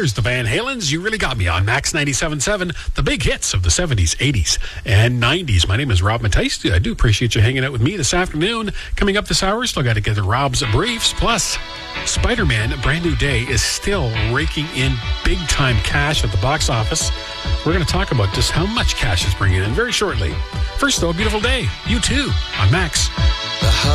There's the Van Halens. You really got me on Max 97.7, the big hits of the 70s, 80s, and 90s. My name is Rob Matthijs. I do appreciate you hanging out with me this afternoon. Coming up this hour, still got to get the Rob's Briefs. Plus, Spider-Man, A Brand New Day is still raking in big-time cash at the box office. We're going to talk about just how much cash is bringing in very shortly. First, though, a beautiful day. You too, on Max.